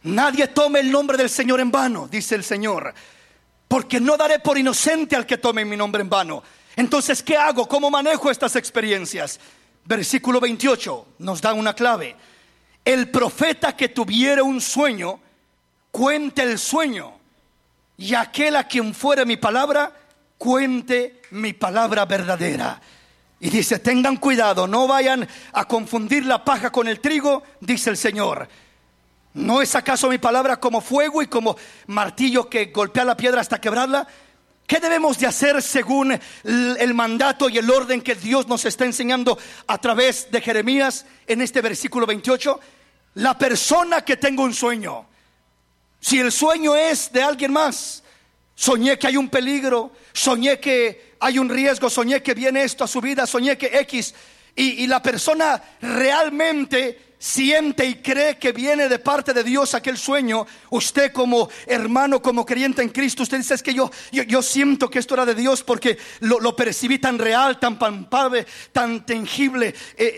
Nadie tome el nombre del Señor en vano, dice el Señor, porque no daré por inocente al que tome mi nombre en vano. Entonces, ¿qué hago? ¿Cómo manejo estas experiencias? Versículo 28 nos da una clave. El profeta que tuviere un sueño, cuente el sueño, y aquel a quien fuere mi palabra, cuente mi palabra verdadera. Y dice, tengan cuidado, no vayan a confundir la paja con el trigo, dice el Señor. ¿No es acaso mi palabra como fuego y como martillo que golpea la piedra hasta quebrarla? ¿Qué debemos de hacer según el mandato y el orden que Dios nos está enseñando a través de Jeremías en este versículo 28? La persona que tenga un sueño, si el sueño es de alguien más, soñé que hay un peligro, soñé que hay un riesgo, soñé que viene esto a su vida, soñé que X, y la persona realmente siente y cree que viene de parte de Dios aquel sueño. Usted como hermano, como creyente en Cristo, usted dice, es que yo siento que esto era de Dios porque lo percibí tan real, tan palpable, tan tangible.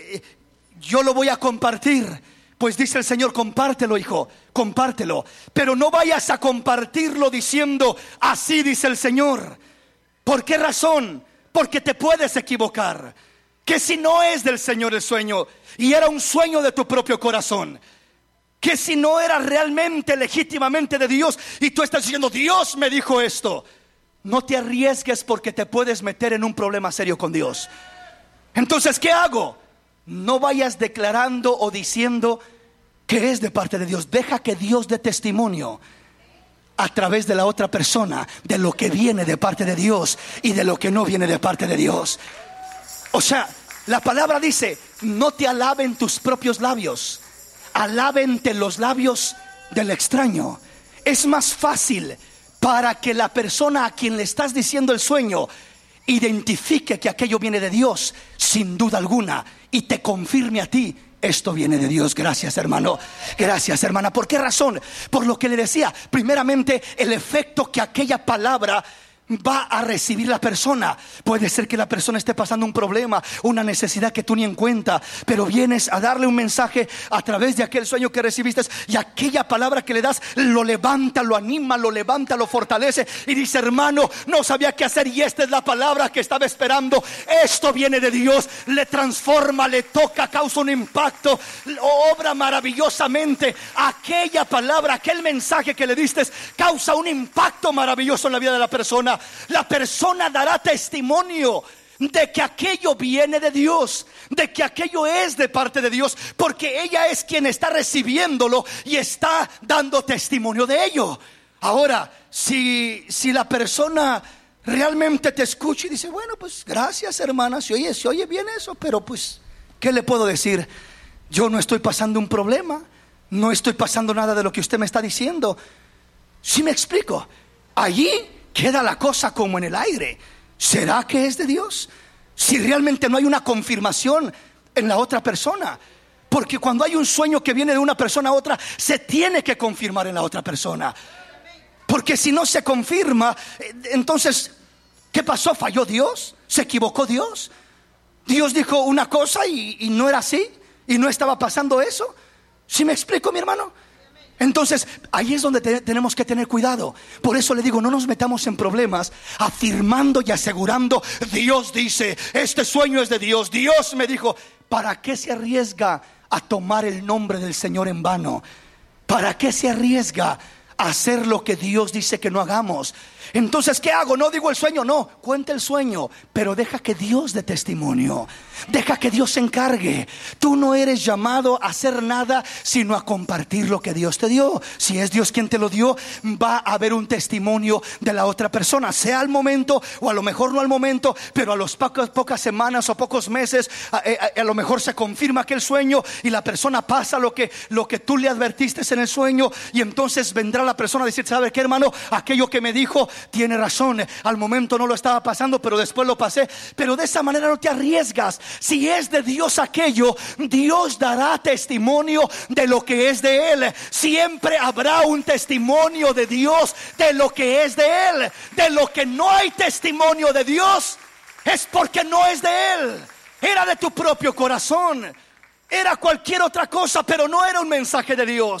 Yo lo voy a compartir. Pues dice el Señor, compártelo, hijo, compártelo. Pero no vayas a compartirlo diciendo, así dice el Señor. ¿Por qué razón? Porque te puedes equivocar. Que si no es del Señor el sueño y era un sueño de tu propio corazón, que si no era realmente, legítimamente de Dios y tú estás diciendo, Dios me dijo esto, no te arriesgues porque te puedes meter en un problema serio con Dios. Entonces, ¿qué hago? No vayas declarando o diciendo que es de parte de Dios. Deja que Dios dé testimonio a través de la otra persona de lo que viene de parte de Dios y de lo que no viene de parte de Dios. O sea, la palabra dice, no te alaben tus propios labios, alábente los labios del extraño. Es más fácil para que la persona a quien le estás diciendo el sueño identifique que aquello viene de Dios, sin duda alguna, y te confirme a ti, esto viene de Dios. Gracias, hermano, gracias, hermana. ¿Por qué razón? Por lo que le decía, primeramente el efecto que aquella palabra va a recibir la persona. Puede ser que la persona esté pasando un problema, una necesidad que tú ni en cuenta, pero vienes a darle un mensaje a través de aquel sueño que recibiste, y aquella palabra que le das lo levanta, lo anima, lo levanta, lo fortalece, y dice, hermano, no sabía qué hacer y esta es la palabra que estaba esperando. Esto viene de Dios. Le transforma, le toca, causa un impacto, obra maravillosamente. Aquella palabra, aquel mensaje que le diste causa un impacto maravilloso en la vida de la persona. La persona dará testimonio de que aquello viene de Dios, de que aquello es de parte de Dios, porque ella es quien está recibiéndolo y está dando testimonio de ello. Ahora, si la persona realmente te escucha y dice, bueno, pues gracias, hermana, se oye bien eso, pero pues, ¿qué le puedo decir? Yo no estoy pasando un problema, no estoy pasando nada de lo que usted me está diciendo. ¿Sí me explico? Allí queda la cosa como en el aire. ¿Será que es de Dios? Si realmente no hay una confirmación en la otra persona. Porque cuando hay un sueño que viene de una persona a otra, se tiene que confirmar en la otra persona. Porque si no se confirma, entonces, ¿qué pasó? ¿Falló Dios? ¿Se equivocó Dios? Dios dijo una cosa y no era así, y no estaba pasando eso. ¿Sí me explico, mi hermano? Entonces, ahí es donde tenemos que tener cuidado. Por eso le digo, no nos metamos en problemas afirmando y asegurando, Dios dice, este sueño es de Dios, Dios me dijo. ¿Para qué se arriesga a tomar el nombre del Señor en vano? ¿Para qué se arriesga a hacer lo que Dios dice que no hagamos? Entonces, ¿qué hago? No digo el sueño, no, cuenta el sueño, pero deja que Dios dé testimonio. Deja que Dios se encargue. Tú no eres llamado a hacer nada sino a compartir lo que Dios te dio. Si es Dios quien te lo dio, va a haber un testimonio de la otra persona, sea al momento o a lo mejor no al momento, pero a las pocas semanas o pocos meses a lo mejor se confirma aquel sueño y la persona pasa lo que tú le advertiste en el sueño, y entonces vendrá la persona a decir, ¿sabe qué, hermano? Aquello que me dijo tiene razón, al momento no lo estaba pasando, pero después lo pasé. Pero de esa manera no te arriesgas. Si es de Dios aquello, Dios dará testimonio de lo que es de Él. Siempre habrá un testimonio de Dios de lo que es de Él. De lo que no hay testimonio de Dios, es porque no es de Él. Era de tu propio corazón, era cualquier otra cosa, pero no era un mensaje de Dios.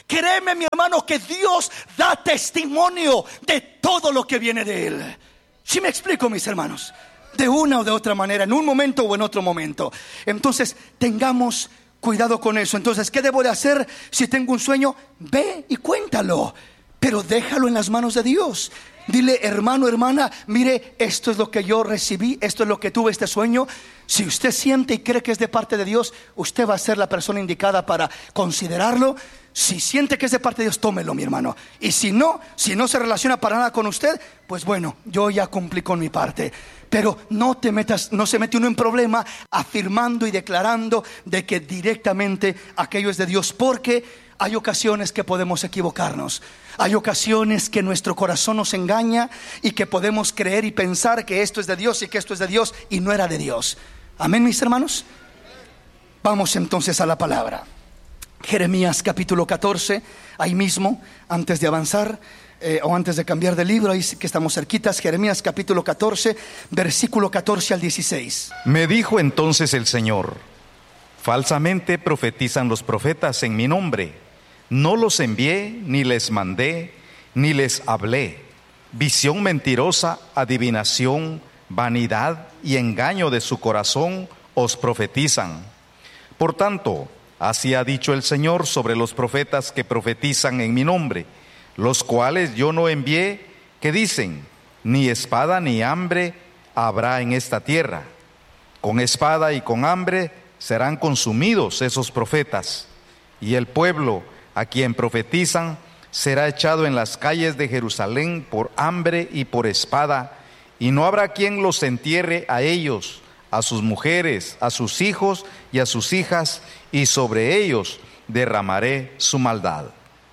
créeme, mi hermano, que Dios da testimonio de todo lo que viene de Él. ¿Sí me explico, mis hermanos? De una o de otra manera, en un momento o en otro momento. Entonces, tengamos cuidado con eso. Entonces, ¿qué debo de hacer si tengo un sueño? Ve y cuéntalo, pero déjalo en las manos de Dios. Dile, hermano, hermana, mire, esto es lo que yo recibí, esto es lo que tuve, este sueño. Si usted siente y cree que es de parte de Dios, usted va a ser la persona indicada para considerarlo. Si siente que es de parte de Dios, tómelo, mi hermano. Y si no se relaciona para nada con usted, pues bueno, yo ya cumplí con mi parte. Pero no se mete uno en problema afirmando y declarando de que directamente aquello es de Dios, porque hay ocasiones que podemos equivocarnos. Hay ocasiones que nuestro corazón nos engaña y que podemos creer y pensar que esto es de Dios y que esto es de Dios y no era de Dios. Amén, mis hermanos. Vamos entonces a la palabra. Jeremías capítulo 14, ahí mismo, antes de avanzar o antes de cambiar de libro, ahí que estamos cerquitas. Jeremías capítulo 14, versículo 14 al 16. Me dijo entonces el Señor: falsamente profetizan los profetas en mi nombre. No los envié, ni les mandé, ni les hablé. Visión mentirosa, adivinación, vanidad y engaño de su corazón os profetizan. Por tanto, así ha dicho el Señor sobre los profetas que profetizan en mi nombre, los cuales yo no envié, que dicen: ni espada ni hambre habrá en esta tierra. Con espada y con hambre serán consumidos esos profetas, y el pueblo a quien profetizan será echado en las calles de Jerusalén por hambre y por espada, y no habrá quien los entierre a ellos, a sus mujeres, a sus hijos y a sus hijas, y sobre ellos derramaré su maldad.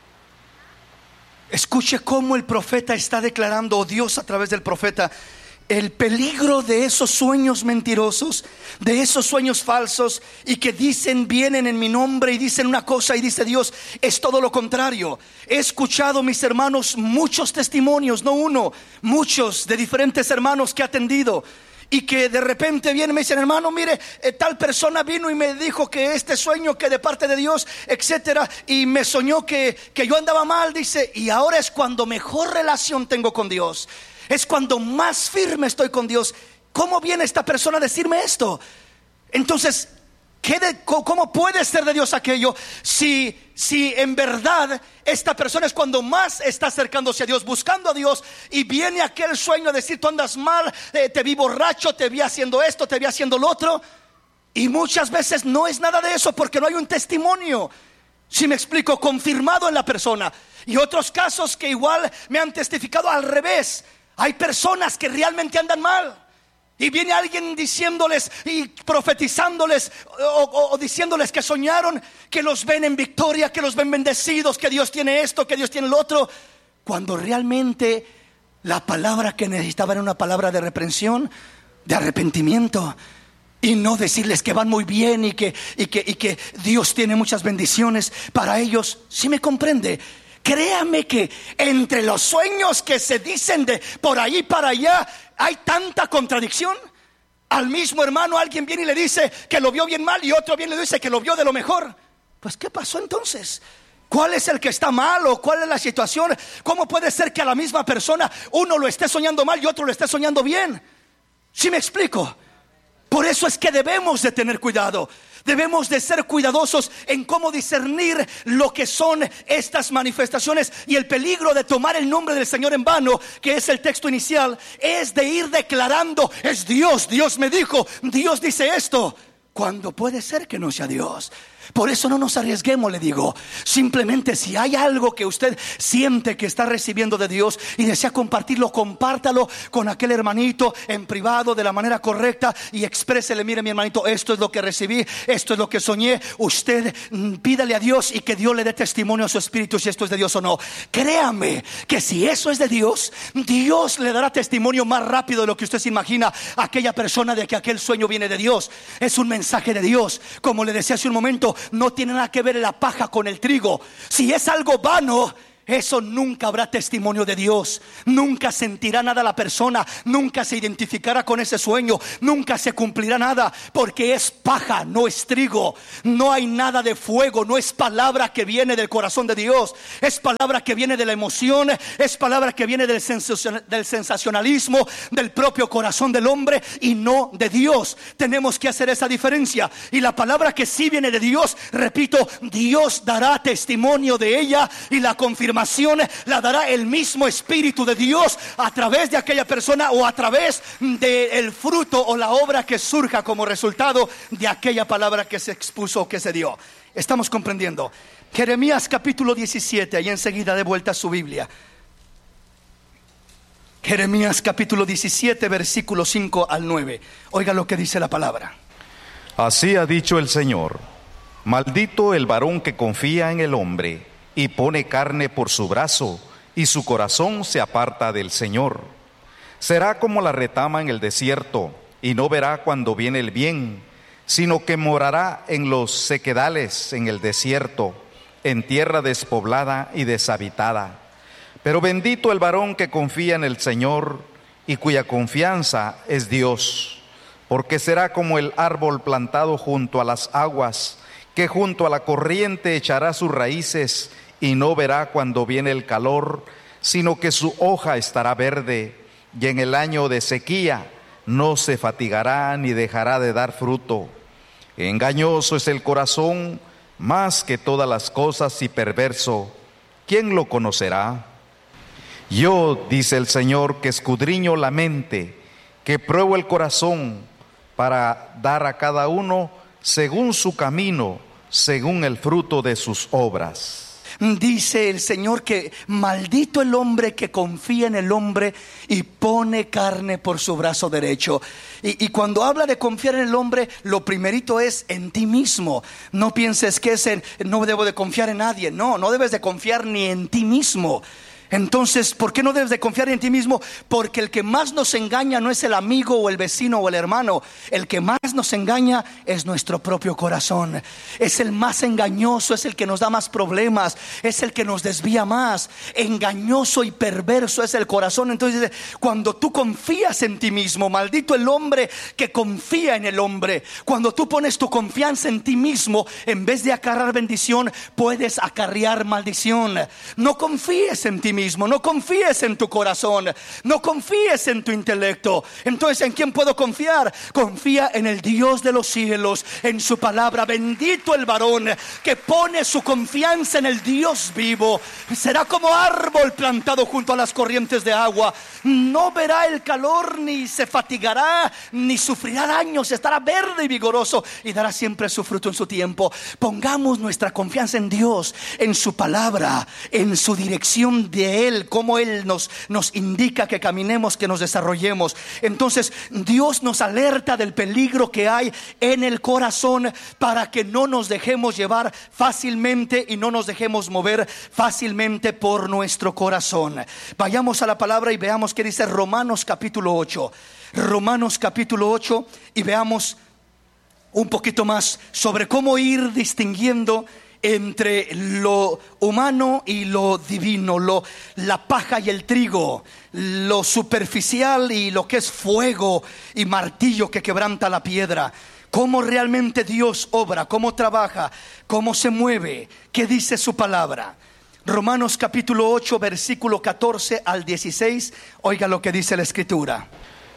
Escuche cómo el profeta está declarando, o Dios a través del profeta, el peligro de esos sueños mentirosos, de esos sueños falsos, y que dicen, vienen en mi nombre y dicen una cosa y dice Dios, es todo lo contrario. He escuchado, mis hermanos, muchos testimonios, no uno, muchos de diferentes hermanos que he atendido, y que de repente vienen y me dicen: hermano, mire, tal persona vino y me dijo que este sueño que de parte de Dios, etcétera, y me soñó que yo andaba mal, dice, y ahora es cuando mejor relación tengo con Dios, es cuando más firme estoy con Dios. ¿Cómo viene esta persona a decirme esto? Entonces, ¿cómo puede ser de Dios aquello? Si en verdad esta persona es cuando más está acercándose a Dios, buscando a Dios, y viene aquel sueño a decir: tú andas mal, te vi borracho, te vi haciendo esto, te vi haciendo lo otro. Y muchas veces no es nada de eso, porque no hay un testimonio, si me explico, confirmado en la persona. Y otros casos que igual me han testificado al revés. Hay personas que realmente andan mal, y viene alguien diciéndoles y profetizándoles o diciéndoles que soñaron, que los ven en victoria, que los ven bendecidos, que Dios tiene esto, que Dios tiene lo otro, cuando realmente la palabra que necesitaban era una palabra de reprensión, de arrepentimiento, y no decirles que van muy bien y que Dios tiene muchas bendiciones para ellos. ¿Sí me comprende? Créame que entre los sueños que se dicen de por ahí para allá hay tanta contradicción. Al mismo hermano alguien viene y le dice que lo vio bien mal, y otro viene y le dice que lo vio de lo mejor. Pues ¿qué pasó entonces? ¿Cuál es el que está mal o cuál es la situación? ¿Cómo puede ser que a la misma persona uno lo esté soñando mal y otro lo esté soñando bien? ¿Sí me explico? Por eso es que debemos de tener cuidado. Debemos de ser cuidadosos en cómo discernir lo que son estas manifestaciones. Y el peligro de tomar el nombre del Señor en vano, que es el texto inicial, es de ir declarando: es Dios, Dios me dijo, Dios dice esto, cuando puede ser que no sea Dios. Por eso no nos arriesguemos, le digo. Simplemente, si hay algo que usted siente que está recibiendo de Dios y desea compartirlo, compártalo con aquel hermanito en privado de la manera correcta y exprésele: mire, mi hermanito, esto es lo que recibí, esto es lo que soñé. Usted pídale a Dios y que Dios le dé testimonio a su espíritu si esto es de Dios o no. Créame que si eso es de Dios, Dios le dará testimonio más rápido de lo que usted se imagina a aquella persona de que aquel sueño viene de Dios. Es un mensaje de Dios. Como le decía hace un momento, no tiene nada que ver la paja con el trigo. Si es algo vano, eso nunca habrá testimonio de Dios. Nunca sentirá nada la persona, nunca se identificará con ese sueño, nunca se cumplirá nada, porque es paja, no es trigo. No hay nada de fuego, no es palabra que viene del corazón de Dios, es palabra que viene de la emoción, es palabra que viene del sensacionalismo del propio corazón del hombre y no de Dios. Tenemos que hacer esa diferencia. Y la palabra que sí viene de Dios, repito, Dios dará testimonio de ella, y la confirmación la dará el mismo Espíritu de Dios a través de aquella persona, o a través del fruto o la obra que surja como resultado de aquella palabra que se expuso o que se dio. ¿Estamos comprendiendo? Jeremías capítulo 17, ahí enseguida de vuelta a su Biblia. Jeremías capítulo 17, versículo 5 al 9. Oiga lo que dice la palabra. Así ha dicho el Señor: maldito el varón que confía en el hombre y pone carne por su brazo, y su corazón se aparta del Señor. Será como la retama en el desierto, y no verá cuando viene el bien, sino que morará en los sequedales en el desierto, en tierra despoblada y deshabitada. Pero bendito el varón que confía en el Señor, y cuya confianza es Dios, porque será como el árbol plantado junto a las aguas, que junto a la corriente echará sus raíces, y no verá cuando viene el calor, sino que su hoja estará verde, y en el año de sequía no se fatigará ni dejará de dar fruto. Engañoso es el corazón más que todas las cosas, y perverso, ¿quién lo conocerá? Yo, dice el Señor, que escudriño la mente, que pruebo el corazón, para dar a cada uno según su camino, según el fruto de sus obras. Dice el Señor que maldito el hombre que confía en el hombre y pone carne por su brazo derecho. Y cuando habla de confiar en el hombre, lo primerito es en ti mismo. No pienses que no debo de confiar en nadie. No debes de confiar ni en ti mismo. Entonces, ¿por qué no debes de confiar en ti mismo? Porque el que más nos engaña no es el amigo o el vecino o el hermano. El que más nos engaña es nuestro propio corazón. Es el más engañoso, es el que nos da más problemas, es el que nos desvía más. Engañoso y perverso es el corazón. Entonces, cuando tú confías en ti mismo, maldito el hombre que confía en el hombre. Cuando tú pones tu confianza en ti mismo, en vez de acarrear bendición, puedes acarrear maldición. No confíes en ti mismo, no confíes en tu corazón, no confíes en tu intelecto. Entonces, ¿en quién puedo confiar? Confía en el Dios de los cielos, en su palabra. Bendito el varón que pone su confianza en el Dios vivo. Será como árbol plantado junto a las corrientes de agua. No verá el calor, ni se fatigará, ni sufrirá daños. Estará verde y vigoroso, y dará siempre su fruto en su tiempo. Pongamos nuestra confianza en Dios, en su palabra, en su dirección de Él, como Él nos indica que caminemos, que nos desarrollemos. Entonces Dios nos alerta del peligro que hay en el corazón, para que no nos dejemos llevar fácilmente y no nos dejemos mover fácilmente por nuestro corazón. Vayamos a la palabra y veamos qué dice Romanos capítulo 8. Romanos capítulo 8, y veamos un poquito más sobre cómo ir distinguiendo entre lo humano y lo divino, la paja y el trigo, lo superficial y lo que es fuego y martillo que quebranta la piedra. Cómo realmente Dios obra, cómo trabaja, cómo se mueve, qué dice su palabra. Romanos capítulo 8, versículo 14 al 16. Oiga lo que dice la Escritura.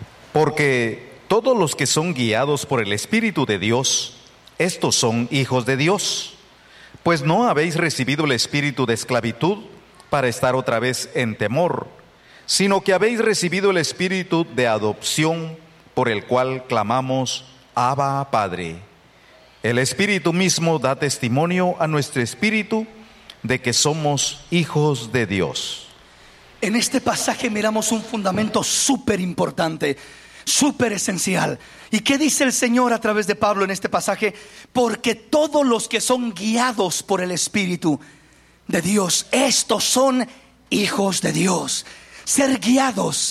Porque todos los que son guiados por el Espíritu de Dios, estos son hijos de Dios. Pues no habéis recibido el espíritu de esclavitud para estar otra vez en temor, sino que habéis recibido el espíritu de adopción, por el cual clamamos: Abba, Padre. El Espíritu mismo da testimonio a nuestro espíritu de que somos hijos de Dios. En este pasaje miramos un fundamento súper importante, súper esencial. ¿Y qué dice el Señor a través de Pablo en este pasaje? Porque todos los que son guiados por el Espíritu de Dios, estos son hijos de Dios. Ser guiados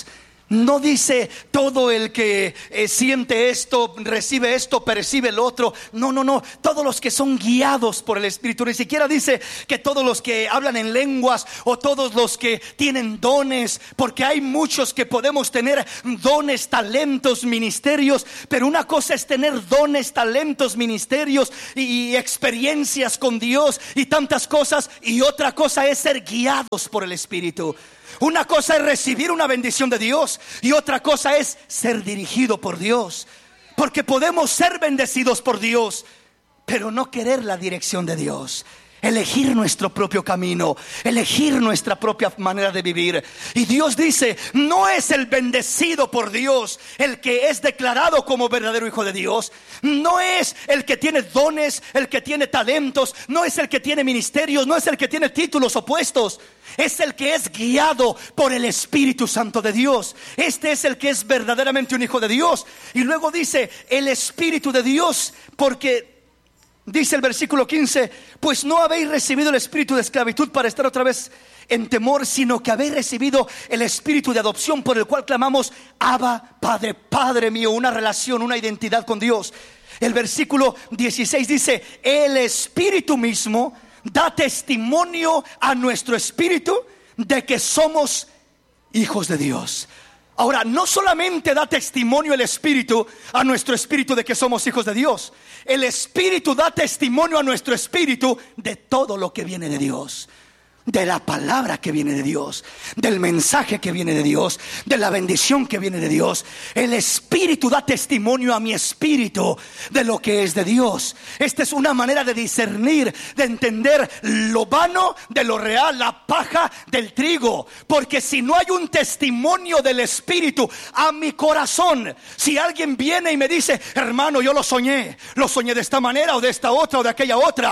No dice todo el que siente esto, recibe esto, percibe el otro. No. Todos los que son guiados por el Espíritu. Ni siquiera dice que todos los que hablan en lenguas o todos los que tienen dones, porque hay muchos que podemos tener dones, talentos, ministerios. Pero una cosa es tener dones, talentos, ministerios y experiencias con Dios y tantas cosas, y otra cosa es ser guiados por el Espíritu. Una cosa es recibir una bendición de Dios y otra cosa es ser dirigido por Dios. Porque podemos ser bendecidos por Dios, pero no querer la dirección de Dios. Elegir nuestro propio camino, elegir nuestra propia manera de vivir. Y Dios dice, no es el bendecido por Dios el que es declarado como verdadero hijo de Dios. No es el que tiene dones, el que tiene talentos, no es el que tiene ministerios, no es el que tiene títulos o puestos. Es el que es guiado por el Espíritu Santo de Dios. Este es el que es verdaderamente un hijo de Dios. Y luego dice, el Espíritu de Dios, porque dice el versículo 15, pues no habéis recibido el espíritu de esclavitud para estar otra vez en temor, sino que habéis recibido el espíritu de adopción, por el cual clamamos, Abba, Padre, Padre mío. Una relación, una identidad con Dios. El versículo 16 dice, el Espíritu mismo da testimonio a nuestro espíritu de que somos hijos de Dios. Ahora, no solamente da testimonio el Espíritu a nuestro espíritu de que somos hijos de Dios. El Espíritu da testimonio a nuestro espíritu de todo lo que viene de Dios. De la palabra que viene de Dios, del mensaje que viene de Dios, de la bendición que viene de Dios. El Espíritu da testimonio a mi espíritu de lo que es de Dios. Esta es una manera de discernir, de entender lo vano de lo real, la paja del trigo. Porque si no hay un testimonio del Espíritu a mi corazón, si alguien viene y me dice, hermano, yo lo soñé de esta manera o de esta otra o de aquella otra,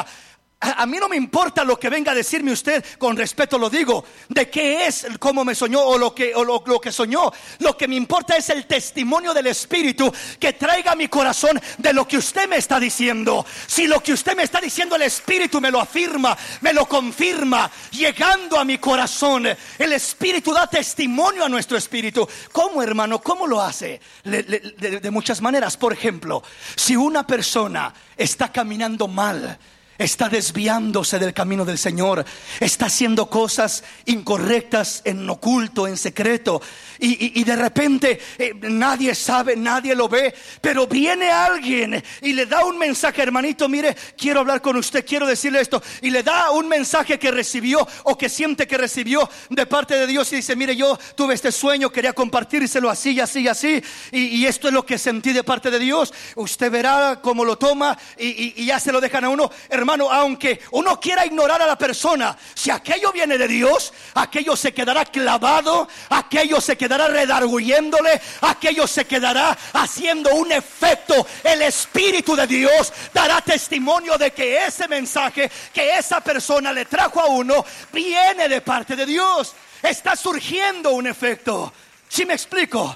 a mí no me importa lo que venga a decirme usted, con respeto lo digo, de qué es, cómo me soñó o lo que soñó. Lo que me importa es el testimonio del Espíritu que traiga a mi corazón de lo que usted me está diciendo. Si lo que usted me está diciendo el Espíritu me lo afirma, me lo confirma, llegando a mi corazón, el Espíritu da testimonio a nuestro espíritu. ¿Cómo, hermano? ¿Cómo lo hace? De muchas maneras. Por ejemplo, si una persona está caminando mal, está desviándose del camino del Señor, está haciendo cosas incorrectas en oculto, en secreto, y de repente nadie sabe, nadie lo ve, pero viene alguien y le da un mensaje, hermanito, mire, quiero hablar con usted, quiero decirle esto, y le da un mensaje que recibió o que siente que recibió de parte de Dios, y dice, mire, yo tuve este sueño, quería compartírselo así y así y así, y esto es lo que sentí de parte de Dios. Usted verá cómo lo toma y ya se lo dejan a uno. Hermano, aunque uno quiera ignorar a la persona, si aquello viene de Dios, aquello se quedará clavado, aquello se quedará redarguyéndole, aquello se quedará haciendo un efecto. El Espíritu de Dios dará testimonio de que ese mensaje que esa persona le trajo a uno viene de parte de Dios. Está surgiendo un efecto. ¿Sí me explico?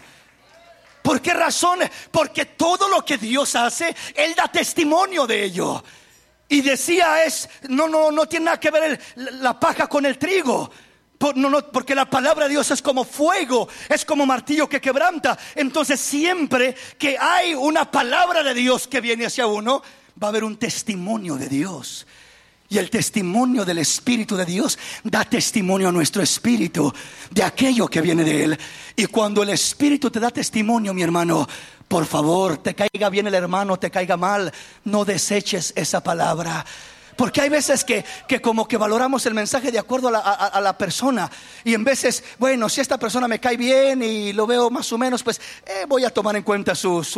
¿Por qué razón? Porque todo lo que Dios hace, Él da testimonio de ello. Y decía, no tiene nada que ver la paja con el trigo. Porque la palabra de Dios es como fuego, es como martillo que quebranta. Entonces siempre que hay una palabra de Dios que viene hacia uno, va a haber un testimonio de Dios. Y el testimonio del Espíritu de Dios da testimonio a nuestro espíritu de aquello que viene de Él. Y cuando el Espíritu te da testimonio, mi hermano, por favor, te caiga bien el hermano, te caiga mal, no deseches esa palabra. Porque hay veces que como que valoramos el mensaje de acuerdo a la persona. Y en veces, bueno, si esta persona me cae bien y lo veo más o menos, pues voy a tomar en cuenta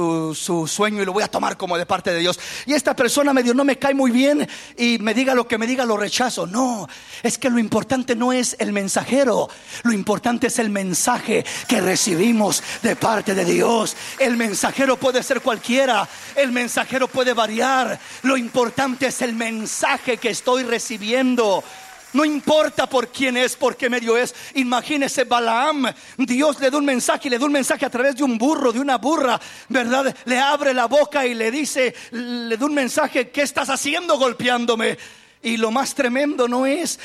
su sueño y lo voy a tomar como de parte de Dios. Y esta persona medio no me cae muy bien y me diga lo que me diga, lo rechazo. No, es que lo importante no es el mensajero, lo importante es el mensaje que recibimos de parte de Dios. El mensajero puede ser cualquiera, el mensajero puede variar. Lo importante es el mensaje que estoy recibiendo. No importa por quién es, por qué medio es. Imagínese Balaam, Dios le da un mensaje, y le da un mensaje a través de un burro, de una burra, ¿verdad? Le abre la boca y le dice, le da un mensaje, ¿qué estás haciendo golpeándome? Y lo más tremendo no es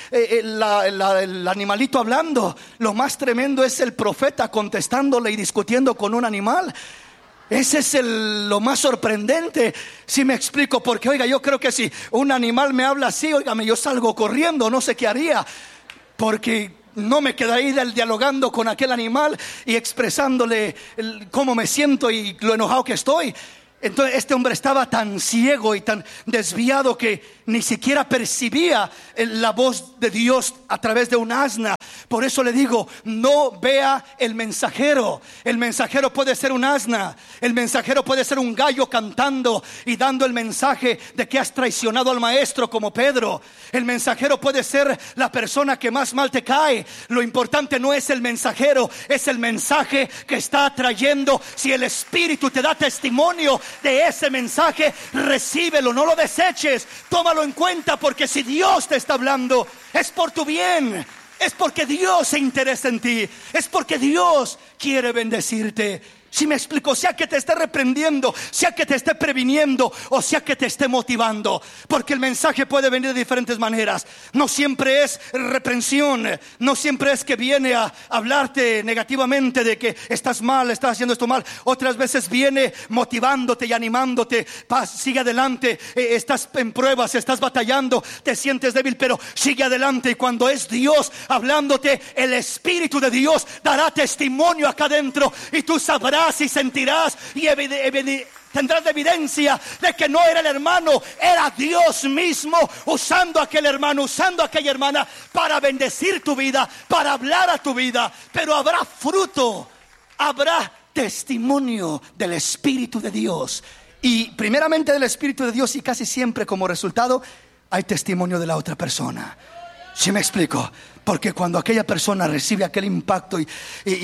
el animalito hablando. Lo más tremendo es el profeta contestándole y discutiendo con un animal. Ese es lo más sorprendente, si me explico. Porque oiga, yo creo que si un animal me habla así, óigame, yo salgo corriendo, no sé qué haría. Porque no me quedaría dialogando con aquel animal y expresándole cómo me siento y lo enojado que estoy. Entonces este hombre estaba tan ciego y tan desviado que ni siquiera percibía la voz de Dios a través de un asna. Por eso le digo, no vea el mensajero. El mensajero puede ser un asna. El mensajero puede ser un gallo cantando y dando el mensaje de que has traicionado al maestro, como Pedro. El mensajero puede ser la persona que más mal te cae. Lo importante no es el mensajero, es el mensaje que está trayendo. Si el Espíritu te da testimonio de ese mensaje, recíbelo, no lo deseches, tómalo en cuenta, porque si Dios te está hablando, es por tu bien, es porque Dios se interesa en ti, es porque Dios quiere bendecirte. Si me explico, sea que te esté reprendiendo, sea que te esté previniendo, o sea que te esté motivando, porque el mensaje puede venir de diferentes maneras. No siempre es reprensión, no siempre es que viene a hablarte negativamente de que estás mal, estás haciendo esto mal. Otras veces viene motivándote y animándote. Sigue adelante, estás en pruebas, estás batallando, te sientes débil, pero sigue adelante. Y cuando es Dios hablándote, el Espíritu de Dios dará testimonio acá adentro, y tú sabrás y sentirás y tendrás evidencia de que no era el hermano, era Dios mismo usando a aquel hermano, usando a aquella hermana para bendecir tu vida, para hablar a tu vida. Pero habrá fruto, habrá testimonio del Espíritu de Dios, y primeramente del Espíritu de Dios, y casi siempre como resultado hay testimonio de la otra persona. ¿Sí me explico? Porque cuando aquella persona recibe aquel impacto y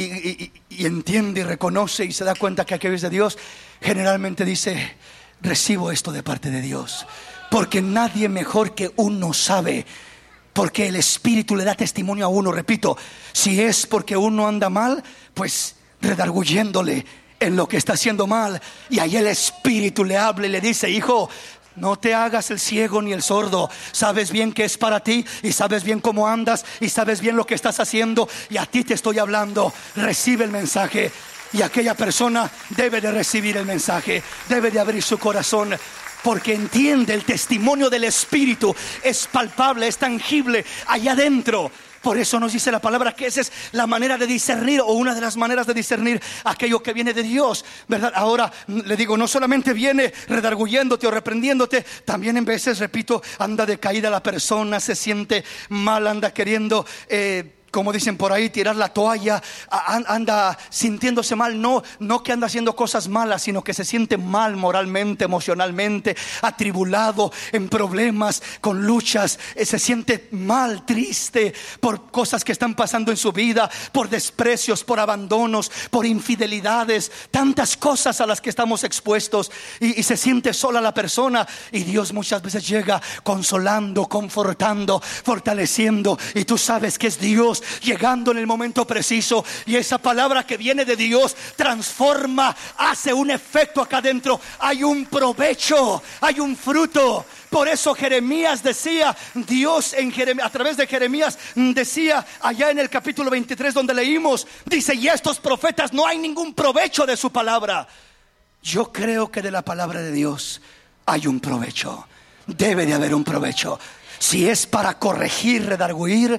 entiende y reconoce y se da cuenta que aquello es de Dios, generalmente dice: recibo esto de parte de Dios. Porque nadie mejor que uno sabe, porque el Espíritu le da testimonio a uno. Repito, si es porque uno anda mal, pues redarguyéndole en lo que está haciendo mal, y ahí el Espíritu le habla y le dice: hijo, no te hagas el ciego ni el sordo. Sabes bien que es para ti, y sabes bien cómo andas, y sabes bien lo que estás haciendo, y a ti te estoy hablando. Recibe el mensaje. Y aquella persona debe de recibir el mensaje, debe de abrir su corazón, porque entiende, el testimonio del Espíritu es palpable, es tangible allá adentro. Por eso nos dice la palabra que esa es la manera de discernir, o una de las maneras de discernir aquello que viene de Dios, ¿verdad? Ahora le digo, no solamente viene redarguyéndote o reprendiéndote, también en veces, repito, anda decaída la persona, se siente mal, anda queriendo como dicen por ahí, tirar la toalla, anda sintiéndose mal. No que anda haciendo cosas malas, sino que se siente mal moralmente, emocionalmente, atribulado, en problemas, con luchas. Se siente mal, triste por cosas que están pasando en su vida, por desprecios, por abandonos, por infidelidades, tantas cosas a las que estamos expuestos, y se siente sola la persona. Y Dios muchas veces llega consolando, confortando, fortaleciendo, y tú sabes que es Dios llegando en el momento preciso, y esa palabra que viene de Dios transforma, hace un efecto acá adentro. Hay un provecho, hay un fruto. Por eso Jeremías decía, Dios a través de Jeremías decía allá en el capítulo 23 donde leímos, dice: y estos profetas no hay ningún provecho de su palabra. Yo creo que de la palabra de Dios hay un provecho, debe de haber un provecho. Si es para corregir, redarguir,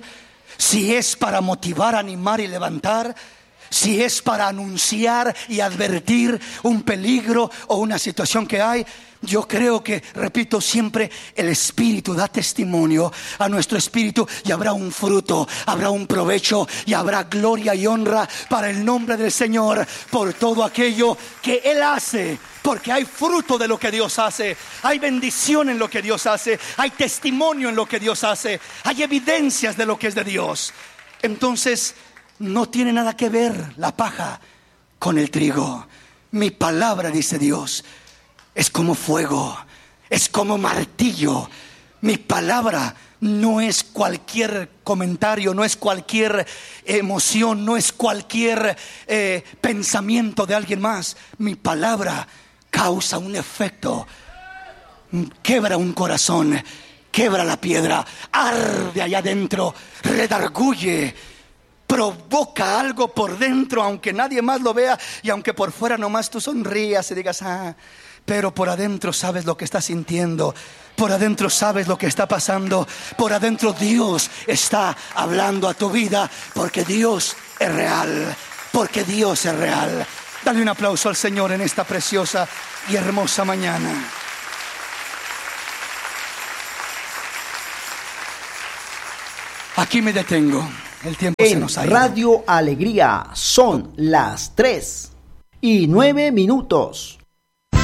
si es para motivar, animar y levantar, si es para anunciar y advertir un peligro o una situación que hay, yo creo que, repito, siempre el Espíritu da testimonio a nuestro espíritu, y habrá un fruto, habrá un provecho, y habrá gloria y honra para el nombre del Señor por todo aquello que Él hace. Porque hay fruto de lo que Dios hace, hay bendición en lo que Dios hace, hay testimonio en lo que Dios hace, hay evidencias de lo que es de Dios. Entonces no tiene nada que ver la paja con el trigo. Mi palabra, dice Dios, es como fuego, es como martillo. Mi palabra no es cualquier comentario, no es cualquier emoción, no es cualquier pensamiento de alguien más. Mi palabra causa un efecto, quebra un corazón, quebra la piedra, arde allá adentro, redarguye, provoca algo por dentro, aunque nadie más lo vea y aunque por fuera nomás tú sonrías y digas, pero por adentro sabes lo que estás sintiendo, por adentro sabes lo que está pasando, por adentro Dios está hablando a tu vida, porque Dios es real, porque Dios es real. Dale un aplauso al Señor en esta preciosa y hermosa mañana. Aquí me detengo. El tiempo se nos ha ido. Radio Alegría son las 3:09.